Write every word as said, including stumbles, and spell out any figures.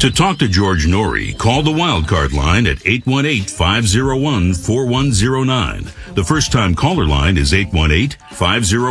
To talk to George Norrie, call the Wildcard line at eight one eight, five oh one, four one oh nine. The first-time caller line is eight one eight, five oh